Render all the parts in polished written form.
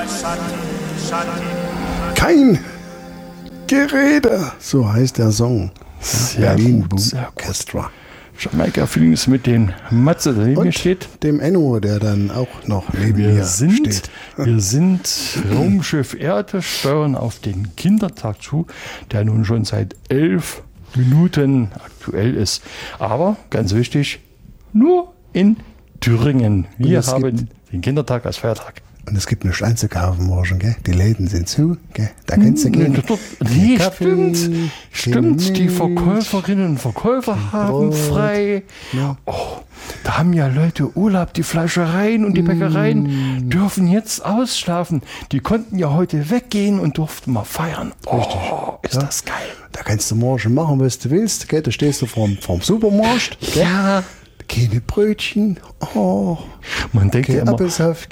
Kein Gerede, so heißt der Song. Berlin Boom Orchestra. Jamaika Feelings mit dem Matze, der neben mir steht. Dem Enno, der dann auch noch neben mir steht. Wir sind Raumschiff Erde, steuern auf den Kindertag zu, der nun schon seit 11 Minuten aktuell ist. Aber, ganz wichtig, nur in Thüringen. Wir haben den Kindertag als Feiertag. Und es gibt nichts einzukaufen morgen, gell? Die Läden sind zu, gell? Da kannst du gehen. Nee, stimmt. Die Verkäuferinnen und Verkäufer haben frei. Ja. Oh, da haben ja Leute Urlaub. Die Fleischereien und die Bäckereien dürfen jetzt ausschlafen. Die konnten ja heute weggehen und durften mal feiern. Richtig. Ist das geil. Da kannst du morgen machen, was du willst, gell? Da stehst du vorm Supermarkt, gell? Ja. Keine Brötchen, man denkt ja immer,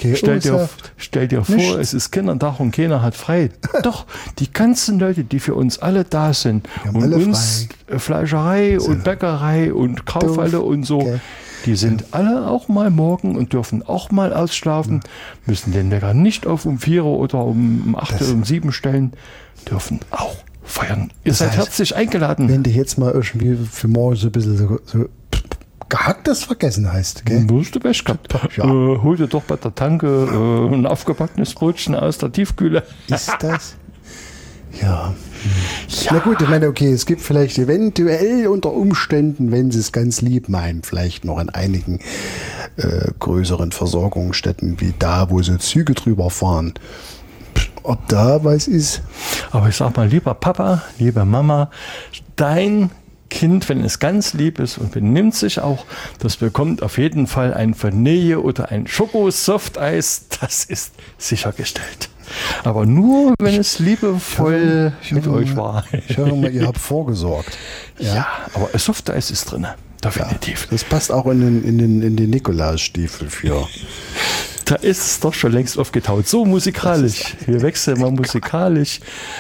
stell dir vor, es ist Kindertag und keiner hat frei. Doch, die ganzen Leute, die für uns alle da sind und uns frei. Fleischerei und Bäckerei und Kaufhalle und so, die sind alle auch mal morgen und dürfen auch mal ausschlafen, müssen den Wecker nicht auf um 4 oder um 8 oder um 7 stellen, dürfen auch feiern. Ihr seid herzlich eingeladen. Wenn du jetzt mal irgendwie für morgen so ein bisschen so gehacktes vergessen heißt, gell? Du hast du Pech gehabt. Ja. Hol dir doch bei der Tanke ein aufgebacktes Brötchen aus der Tiefkühle. Ist das? Ja. Na gut, ich meine, okay, es gibt vielleicht eventuell unter Umständen, wenn sie es ganz lieb meinen, vielleicht noch an einigen größeren Versorgungsstätten wie da, wo so Züge drüber fahren. Ob da was ist? Aber ich sag mal, lieber Papa, liebe Mama, dein Kind, wenn es ganz lieb ist und benimmt sich auch, das bekommt auf jeden Fall ein Vanille oder ein Schoko-Softeis. Das ist sichergestellt. Aber nur, wenn es liebevoll mit euch war. Ich höre mal, ihr habt vorgesorgt. Ja, aber ein Softeis ist drin. Definitiv. Ja, das passt auch in den Nikolausstiefel für. Da ist es doch schon längst aufgetaut. So musikalisch. Wir wechseln mal musikalisch.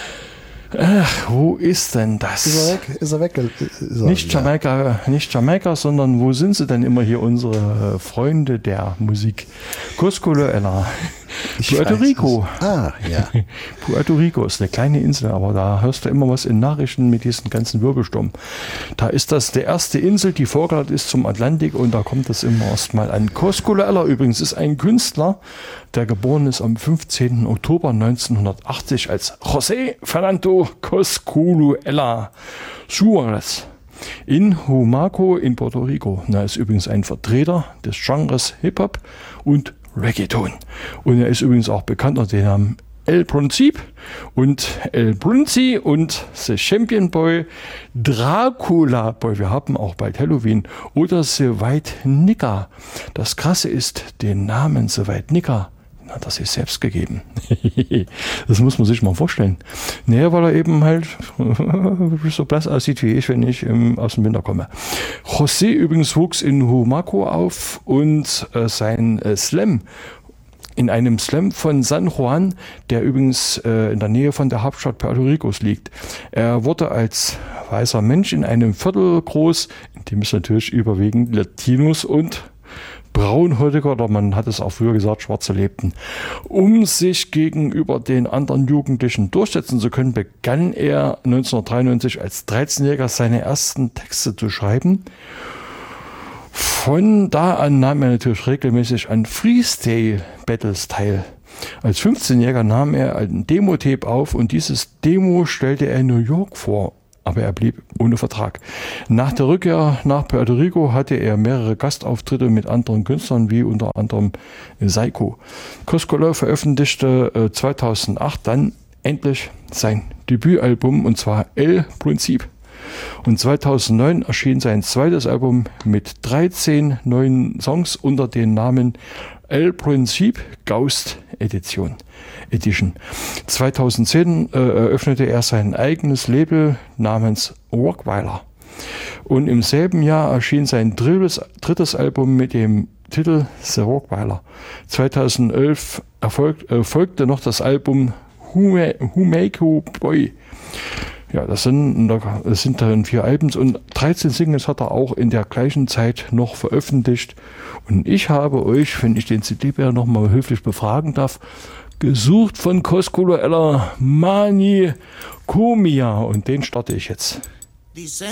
Ach, wo ist denn das? Ist er weg? Nicht Jamaika, sondern wo sind sie denn immer hier, unsere Freunde der Musik? Cosculo Ella. Puerto Rico. Ja. Puerto Rico ist eine kleine Insel, aber da hörst du immer was in Nachrichten mit diesen ganzen Wirbelsturm. Da ist das der erste Insel, die vorgelagert ist zum Atlantik und da kommt das immer erstmal an. Cosculo Ella übrigens ist ein Künstler, der geboren ist am 15. Oktober 1980 als José Fernando Cosculo Ella Suárez in Humaco in Puerto Rico. Er ist übrigens ein Vertreter des Genres Hip-Hop und Reggaeton. Und er ist übrigens auch bekannt unter dem Namen El Princip und El Brunzi und The Champion Boy, Dracula Boy. Wir haben auch bald Halloween oder The White Nika. Das Krasse ist, den Namen The White Nika hat er sich selbst gegeben. Das muss man sich mal vorstellen. Naja, weil er eben halt so blass aussieht wie ich, wenn ich aus dem Winter komme. José übrigens wuchs in Humaco auf und sein Slam in einem Slam von San Juan, der übrigens in der Nähe von der Hauptstadt Puerto Ricos liegt. Er wurde als weißer Mensch in einem Viertel groß, in dem es natürlich überwiegend Latinos und Braunhäutiger, oder man hat es auch früher gesagt, Schwarze lebten. Um sich gegenüber den anderen Jugendlichen durchsetzen zu können, begann er 1993 als 13-Jähriger seine ersten Texte zu schreiben. Von da an nahm er natürlich regelmäßig an Freestyle-Battles teil. Als 15-Jähriger nahm er ein Demo-Tape auf und dieses Demo stellte er in New York vor. Aber er blieb ohne Vertrag. Nach der Rückkehr nach Puerto Rico hatte er mehrere Gastauftritte mit anderen Künstlern, wie unter anderem Psycho. Cosculo veröffentlichte 2008 dann endlich sein Debütalbum, und zwar El Princip. Und 2009 erschien sein zweites Album mit 13 neuen Songs unter dem Namen El Princip Ghost Edition. 2010 eröffnete er sein eigenes Label namens Rockweiler. Und im selben Jahr erschien sein drittes Album mit dem Titel The Rockweiler. 2011 folgte noch das Album Humaco Boy. Ja, das sind dann 4 Alben und 13 Singles hat er auch in der gleichen Zeit noch veröffentlicht. Und ich habe euch, wenn ich den CD-Bär nochmal höflich befragen darf, gesucht von Koskolo Eller Mani Kumia und den starte ich jetzt.